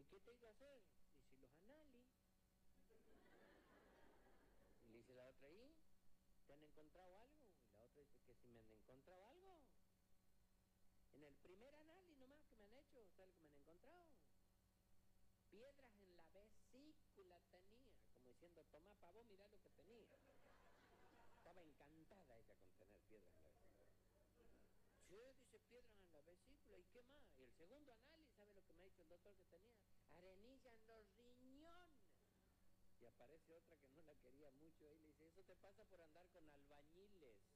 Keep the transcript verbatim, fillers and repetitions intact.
qué te iba a hacer? Dice, los análisis. Y le dice la otra, ¿y? ¿Te han encontrado algo? Y la otra dice, que si me han encontrado algo. En el primer análisis nomás que me han hecho, ¿sabes lo que me han encontrado? Piedras en la vesícula tenía, como diciendo, tomá pa' vos, mirá lo que tenía. Estaba encantada ella con tener piedras en la vesícula. Che, dice, piedras en la vesícula, ¿y qué más? Y el segundo análisis, ¿sabe lo que me ha dicho el doctor que tenía? Arenilla en los riñones. Y aparece otra que no la quería mucho y le dice, eso te pasa por andar con albañiles.